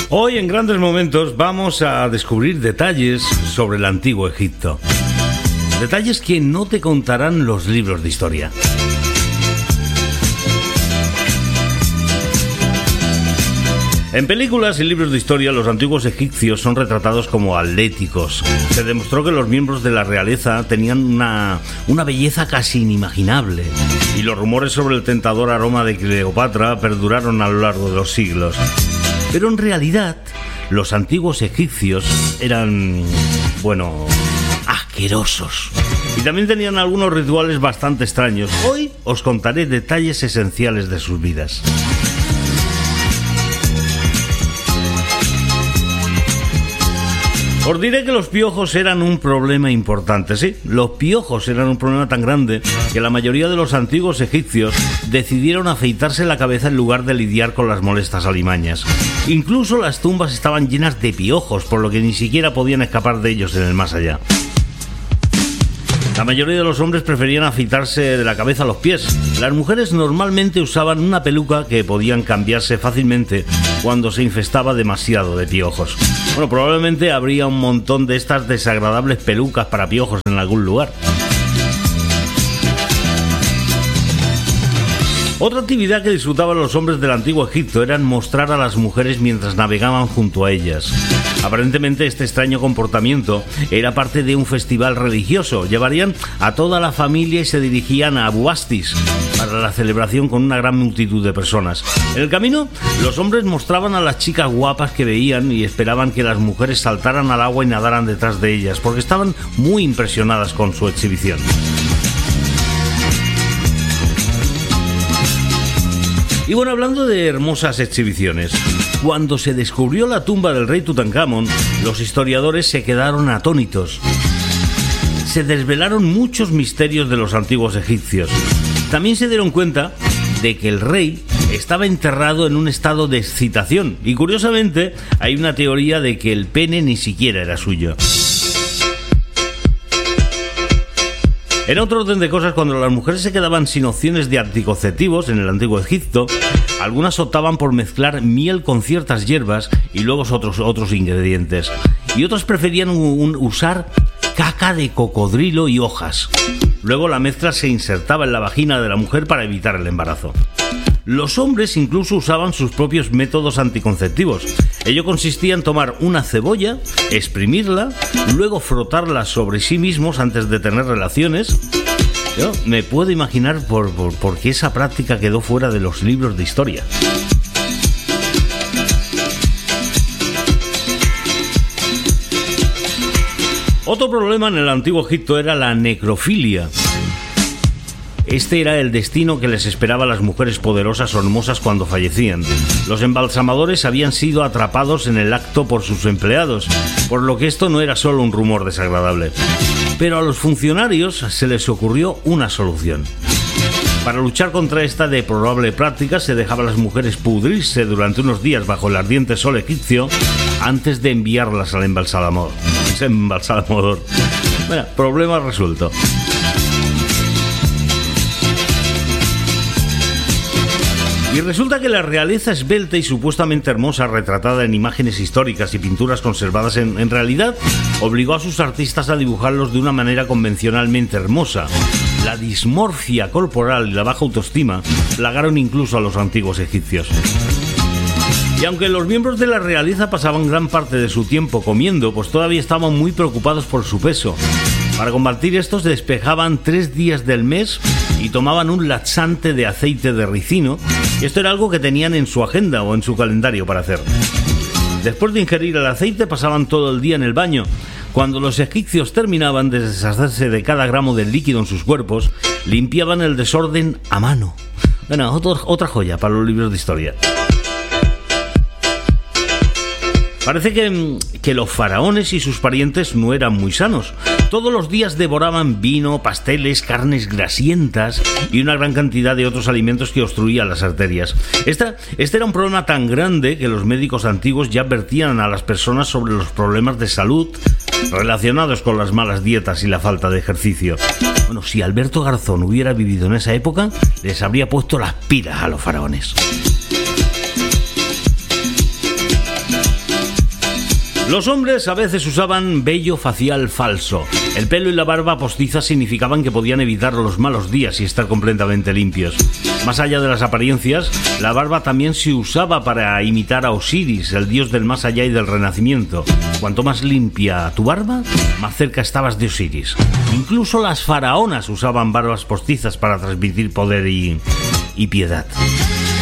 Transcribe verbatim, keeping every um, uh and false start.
Hoy en Grandes Momentos vamos a descubrir detalles sobre el antiguo Egipto. Detalles que no te contarán los libros de historia. En películas y libros de historia, los antiguos egipcios son retratados como atléticos. Se demostró que los miembros de la realeza tenían una, una belleza casi inimaginable, y los rumores sobre el tentador aroma de Cleopatra perduraron a lo largo de los siglos. Pero en realidad, los antiguos egipcios eran, bueno, asquerosos. Y también tenían algunos rituales bastante extraños. Hoy os contaré detalles esenciales de sus vidas. Os diré que los piojos eran un problema importante, sí, los piojos eran un problema tan grande que la mayoría de los antiguos egipcios decidieron afeitarse la cabeza en lugar de lidiar con las molestas alimañas. Incluso las tumbas estaban llenas de piojos, por lo que ni siquiera podían escapar de ellos en el más allá. La mayoría de los hombres preferían afeitarse de la cabeza a los pies. Las mujeres normalmente usaban una peluca que podían cambiarse fácilmente cuando se infestaba demasiado de piojos. Bueno, probablemente habría un montón de estas desagradables pelucas para piojos en algún lugar. Otra actividad que disfrutaban los hombres del antiguo Egipto era mostrar a las mujeres mientras navegaban junto a ellas. Aparentemente este extraño comportamiento era parte de un festival religioso. Llevarían a toda la familia y se dirigían a Bubastis para la celebración con una gran multitud de personas. En el camino, los hombres mostraban a las chicas guapas que veían y esperaban que las mujeres saltaran al agua y nadaran detrás de ellas, porque estaban muy impresionadas con su exhibición. Y bueno, hablando de hermosas exhibiciones, cuando se descubrió la tumba del rey Tutankamón, los historiadores se quedaron atónitos. Se desvelaron muchos misterios de los antiguos egipcios. También se dieron cuenta de que el rey estaba enterrado en un estado de excitación. Y curiosamente, hay una teoría de que el pene ni siquiera era suyo. En otro orden de cosas, cuando las mujeres se quedaban sin opciones de anticonceptivos en el antiguo Egipto, algunas optaban por mezclar miel con ciertas hierbas y luego otros, otros ingredientes. Y otras preferían un, usar caca de cocodrilo y hojas. Luego la mezcla se insertaba en la vagina de la mujer para evitar el embarazo. Los hombres incluso usaban sus propios métodos anticonceptivos. Ello consistía en tomar una cebolla, exprimirla, luego frotarla sobre sí mismos antes de tener relaciones. Yo me puedo imaginar por, por, por qué esa práctica quedó fuera de los libros de historia. Otro problema en el antiguo Egipto era la necrofilia. Este era el destino que les esperaba a las mujeres poderosas o hermosas cuando fallecían. Los embalsamadores habían sido atrapados en el acto por sus empleados, por lo que esto no era solo un rumor desagradable. Pero a los funcionarios se les ocurrió una solución. Para luchar contra esta deplorable práctica, se dejaba a las mujeres pudrirse durante unos días bajo el ardiente sol egipcio antes de enviarlas al embalsamador. embalsamador. Bueno, problema resuelto. Y resulta que la realeza esbelta y supuestamente hermosa, retratada en imágenes históricas y pinturas conservadas en, en realidad, obligó a sus artistas a dibujarlos de una manera convencionalmente hermosa. La dismorfia corporal y la baja autoestima plagaron incluso a los antiguos egipcios. Y aunque los miembros de la realeza pasaban gran parte de su tiempo comiendo, pues todavía estaban muy preocupados por su peso. Para combatir esto, se despejaban tres días del mes y tomaban un laxante de aceite de ricino. Y esto era algo que tenían en su agenda o en su calendario para hacer. Después de ingerir el aceite, pasaban todo el día en el baño. Cuando los egipcios terminaban de deshacerse de cada gramo del líquido en sus cuerpos, limpiaban el desorden a mano. Bueno, otro, otra joya para los libros de historia. Parece que, que los faraones y sus parientes no eran muy sanos. Todos los días devoraban vino, pasteles, carnes grasientas y una gran cantidad de otros alimentos que obstruían las arterias. Esta, este era un problema tan grande que los médicos antiguos ya advertían a las personas sobre los problemas de salud relacionados con las malas dietas y la falta de ejercicio. Bueno, si Alberto Garzón hubiera vivido en esa época, les habría puesto las pilas a los faraones. Los hombres a veces usaban vello facial falso. El pelo y la barba postiza significaban que podían evitar los malos días y estar completamente limpios. Más allá de las apariencias, la barba también se usaba para imitar a Osiris, el dios del más allá y del renacimiento. Cuanto más limpia tu barba, más cerca estabas de Osiris. Incluso las faraonas usaban barbas postizas para transmitir poder y, y piedad.